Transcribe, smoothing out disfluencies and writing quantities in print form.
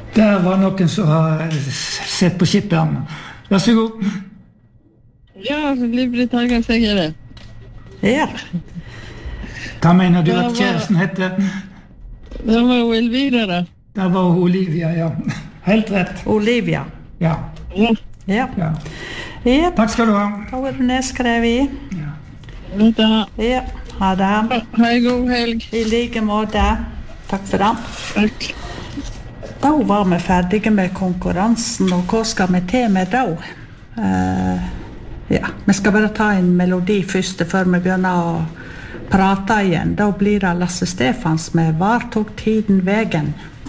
Der var noen som har sett på skipperen. Vær så god. Ja, Liv-Britt Helgangsegg er det. Ja. Hva mener du at kjæresten heter? Det var jo Elvira da. Der var Olivia, ja. Helt rett. Olivia. Ja. Ja. Ja. Ja. Ja. Takk skal du ha. Da var du nedskrevet i. Dette. Ja. Ha det. Hei, god helg. I like måte. Takk for det. Takk. Da var vi ferdige med konkurransen, og hva skal vi til med da? Ja, vi skal bare ta en melodi først, før vi begynner å prate igjen. Da blir det Lasse Stefans med «Var tok tiden vegen?»